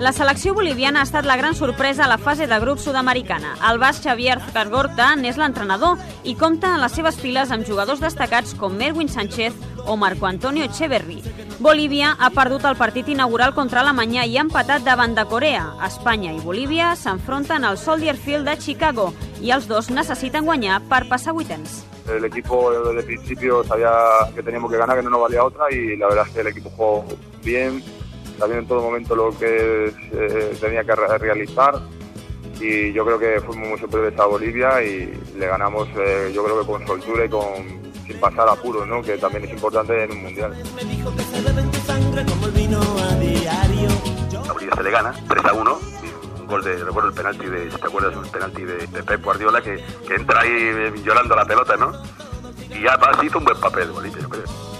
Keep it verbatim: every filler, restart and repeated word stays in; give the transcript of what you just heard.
La selecció boliviana ha estat la gran sorpresa a la fase de grup sud-americana. El basc Javier Cargorta n'és l'entrenador i compta en les seves files amb jugadors destacats com Merwin Sánchez o Marco Antonio Echeverri. Bolívia ha perdut el partit inaugural contra Alemanya i ha empatat davant de Corea. Espanya i Bolívia s'enfronten al Soldier Field de Chicago i els dos necessiten guanyar per passar vuitens. El equipo desde el principio sabía que teníamos que ganar, que no nos valía otra, y la verdad es que el equipo jugó bien, también en todo momento lo que eh, tenía que re realizar, y yo creo que fuimos muy superiores a Bolivia y le ganamos, eh, yo creo que con soltura y con sin pasar apuros, ¿no? Que también es importante en un mundial. A Bolivia se le gana tres a uno. Gol de, recuerdo el penalti de, si te acuerdas, el penalti de, de Pep Guardiola, que, que entra ahí llorando la pelota, ¿no? Y ya hizo un buen papel Bolivia, yo creo.